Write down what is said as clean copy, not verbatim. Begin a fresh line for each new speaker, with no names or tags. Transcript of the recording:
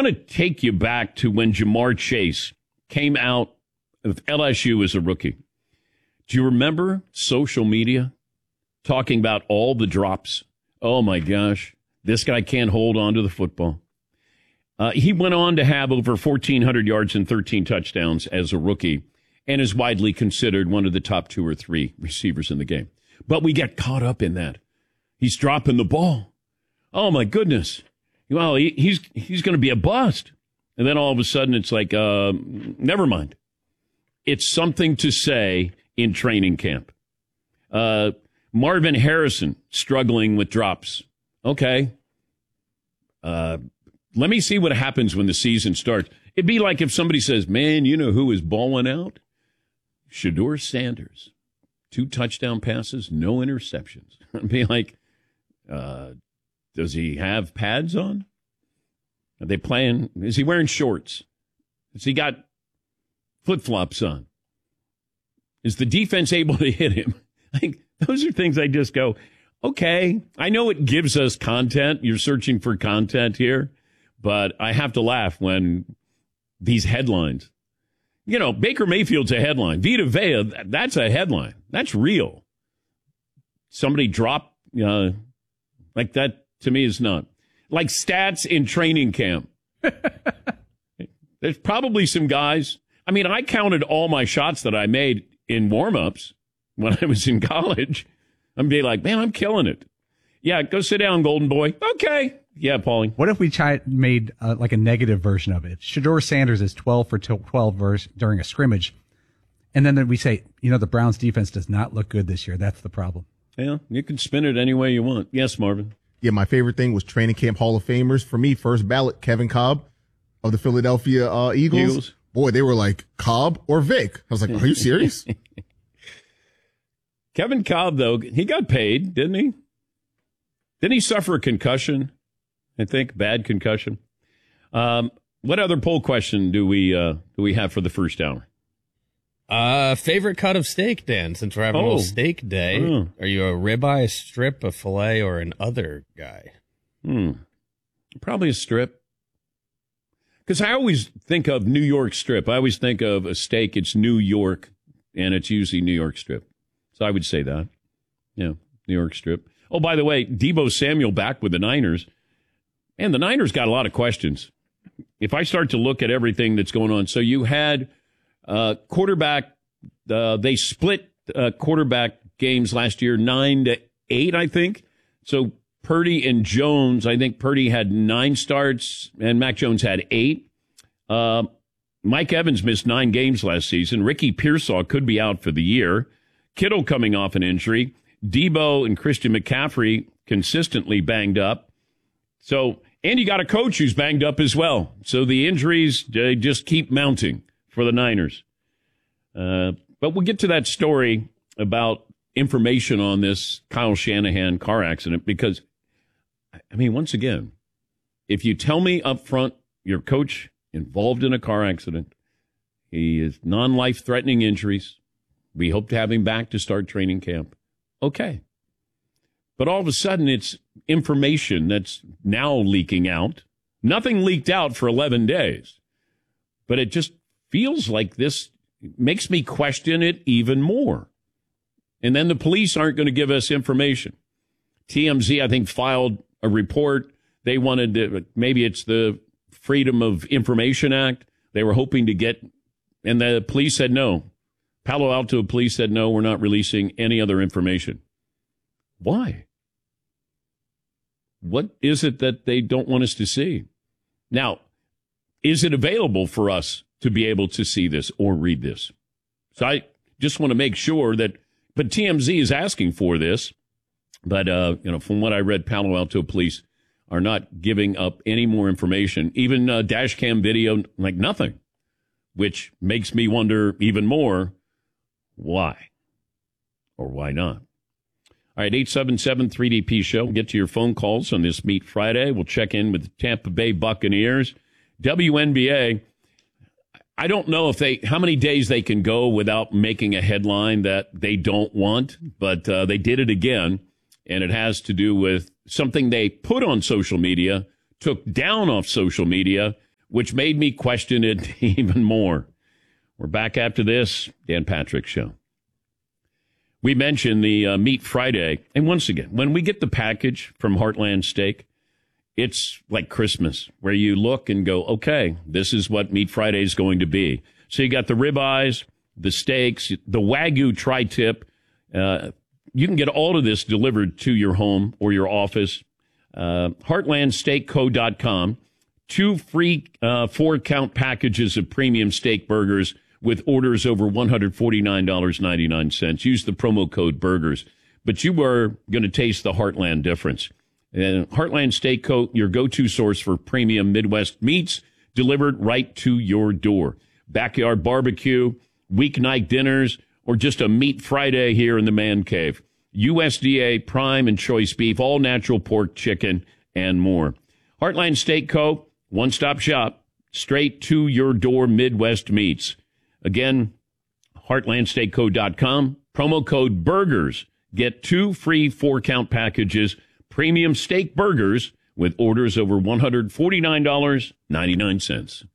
want to take you back to when Jamar Chase came out of LSU as a rookie. Do you remember social media talking about all the drops? Oh, my gosh. This guy can't hold on to the football. He went on to have over 1,400 yards and 13 touchdowns as a rookie and is widely considered one of the top 2 or 3 receivers in the game. But we get caught up in that. He's dropping the ball. Oh, my goodness. Well, he's going to be a bust. And then all of a sudden it's like, never mind. It's something to say in training camp. Marvin Harrison struggling with drops. Okay. Let me see what happens when the season starts. It'd be like if somebody says, man, you know who is balling out? Shedeur Sanders. 2 touchdown passes, no interceptions. I'd be like, does he have pads on? Are they playing? Is he wearing shorts? Has he got flip-flops on? Is the defense able to hit him? Like, those are things I just go, okay, I know it gives us content. You're searching for content here, but I have to laugh when these headlines. You know, Baker Mayfield's a headline. Vita Vea, that's a headline. That's real. Somebody dropped, like that to me is not. Like stats in training camp. There's probably some guys. I mean, I counted all my shots that I made in warm-ups when I was in college. I'm be like, man, I'm killing it. Yeah, go sit down, Golden Boy. Okay. Yeah, Paulie.
What if we made like a negative version of it? Shedeur Sanders is 12 for 12 during a scrimmage. And then we say, the Browns defense does not look good this year. That's the problem.
Yeah, you can spin it any way you want. Yes, Marvin.
Yeah, my favorite thing was training camp Hall of Famers. For me, first ballot, Kevin Cobb of the Philadelphia Eagles. Boy, they were like, Cobb or Vic? I was like, are you serious?
Kevin Cobb, though, he got paid, didn't he? Didn't he suffer a concussion? I think, bad concussion. What other poll question do we have for the first hour?
Favorite cut of steak, Dan, since we're having a little steak day. Are you a ribeye, a strip, a filet, or an other guy?
Probably a strip. Because I always think of New York strip. I always think of a steak, it's New York, and it's usually New York strip. So I would say that. Yeah, New York strip. Oh, by the way, Deebo Samuel back with the Niners. And the Niners got a lot of questions. If I start to look at everything that's going on. So you had quarterback, they split quarterback games last year, 9-8, I think. So Purdy and Jones, I think Purdy had 9 starts and Mac Jones had 8. Mike Evans missed 9 games last season. Ricky Pearsall could be out for the year. Kittle coming off an injury. Debo and Christian McCaffrey consistently banged up. So, and you got a coach who's banged up as well. So the injuries just keep mounting for the Niners. But we'll get to that story about information on this Kyle Shanahan car accident because, I mean, once again, if you tell me up front your coach involved in a car accident, he is non-life-threatening injuries, we hope to have him back to start training camp. Okay. But all of a sudden, it's information that's now leaking out. Nothing leaked out for 11 days. But it just feels like this makes me question it even more. And then the police aren't going to give us information. TMZ, I think, filed a report. They wanted to, maybe it's the Freedom of Information Act. They were hoping to get, and the police said no. Palo Alto police said, no, we're not releasing any other information. Why? What is it that they don't want us to see? Now, is it available for us to be able to see this or read this? So I just want to make sure that, but TMZ is asking for this. But, from what I read, Palo Alto police are not giving up any more information, even dash cam video, like nothing, which makes me wonder even more. Why? Or why not? All right, 877-3DP show. We'll get to your phone calls on this Meat Friday. We'll check in with the Tampa Bay Buccaneers. WNBA, I don't know how many days they can go without making a headline that they don't want, but they did it again, and it has to do with something they put on social media, took down off social media which made me question it even more. We're back after this. Dan Patrick Show. We mentioned the Meat Friday. And once again, when we get the package from Heartland Steak, it's like Christmas, where you look and go, okay, this is what Meat Friday is going to be. So you got the ribeyes, the steaks, the Wagyu tri-tip. You can get all of this delivered to your home or your office. HeartlandSteakCo.com. 2 free 4-count packages of premium steak burgers with orders over $149.99. Use the promo code BURGERS. But you are going to taste the Heartland difference. Heartland Steak Co., your go-to source for premium Midwest meats, delivered right to your door. Backyard barbecue, weeknight dinners, or just a Meat Friday here in the man cave. USDA prime and choice beef, all natural pork, chicken, and more. Heartland Steak Co., one-stop shop, straight to your door Midwest meats. Again, heartlandsteakco.com, promo code BURGERS. Get 2 free 4-count packages, premium steak burgers with orders over $149.99.